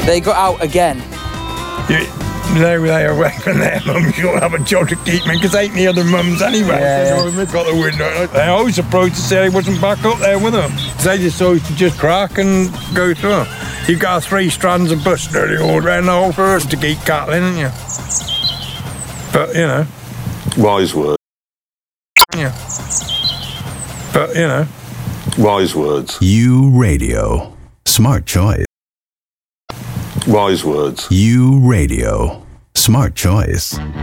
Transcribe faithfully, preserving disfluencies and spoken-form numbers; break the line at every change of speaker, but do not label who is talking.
They got out again.
You, they were they away from their mums. You'll have a job to keep me, because ain't the other mums anyway.
Yeah,
so yeah. Got the window. They always approached to say they wasn't back up there with them. They just always to just crack and go through. You've got three strands of bush dirty all around the whole forest to keep cattling, haven't you? But, you know.
Wise words.
Yeah. But, you know.
Wise words.
U Radio. Smart choice.
Wise words.
U Radio. Smart choice.